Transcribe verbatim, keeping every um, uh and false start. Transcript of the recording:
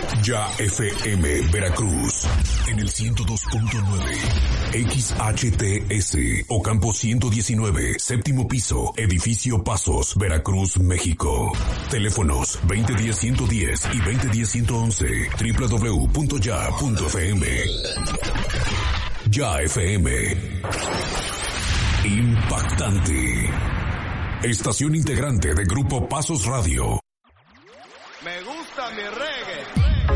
Ya F M Veracruz en el ciento dos punto nueve, X H T S Ocampo ciento diecinueve, séptimo piso, edificio Pasos, Veracruz, México. Teléfonos veinte diez ciento diez y veinte diez ciento once, doble u doble u doble u punto ya punto f m. Ya F M. Impactante. Estación integrante de Grupo Pasos Radio. Me gusta mi rey.